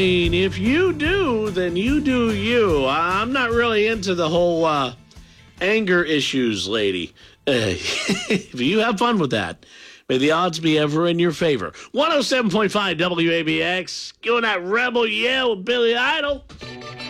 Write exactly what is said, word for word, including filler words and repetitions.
mean, if you do, then you do you. I'm not really into the whole uh, anger issues, lady. Uh, if you have fun with that, may the odds be ever in your favor. one oh seven point five W A B X, giving that rebel yell with Billy Idol.